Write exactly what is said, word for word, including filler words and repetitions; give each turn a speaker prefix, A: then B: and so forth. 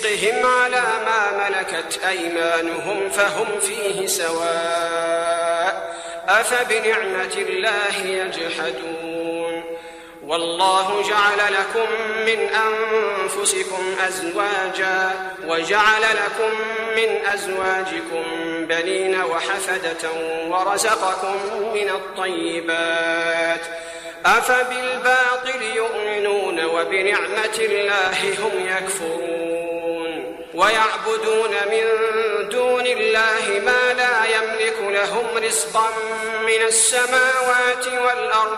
A: رزقهم على ما ملكت أيمانهم فهم فيه سواء أفبنعمة الله يجحدون والله جعل لكم من أنفسكم أزواجا وجعل لكم من أزواجكم بنين وحفدة ورزقكم من الطيبات أفبالباطل يؤمنون وبنعمة الله هم يكفرون ويعبدون من دون الله ما لا يملك لهم رزقا من السماوات والأرض